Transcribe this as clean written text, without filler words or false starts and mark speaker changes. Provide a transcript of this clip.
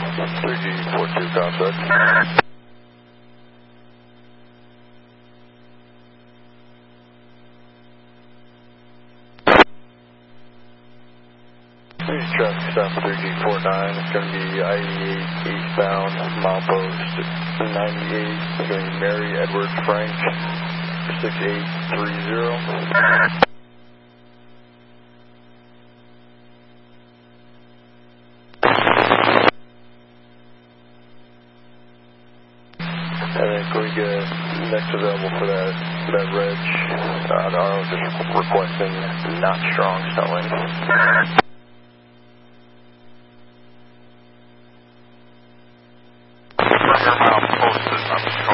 Speaker 1: 3G42 contact. Traffic stop 3G49, it's going to be I-88 eastbound, milepost 98, it's going to be Mary Edward Frank, 6830. And then can we get next available for that reg? The RO just requesting not strong selling.